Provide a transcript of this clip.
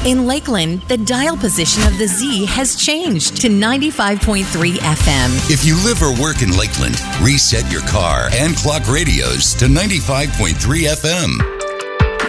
In Lakeland, the dial position of the Z has changed to 95.3 FM. If you live or work in Lakeland, reset your car and clock radios to 95.3 FM.